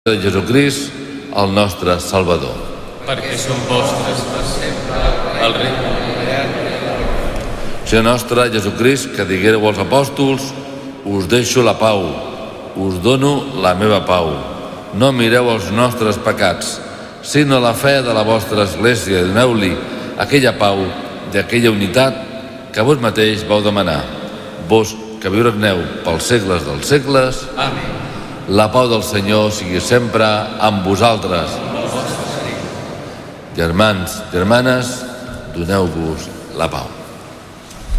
de Jesucrist, el nostre Salvador. Perquè són vostres per sempre el regne. Senyor nostre Jesucrist, que diguéreu als apòstols: us deixo la pau, us dono la meva pau. No mireu els nostres pecats, sinó la fe de la vostra Església. Doneu-li aquella pau i aquella unitat que vos mateix vau demanar. Vos que viu regneu pels segles dels segles. Amén. La pau del Senyor sigui sempre amb vosaltres. Germans, germanes, doneu-vos la pau.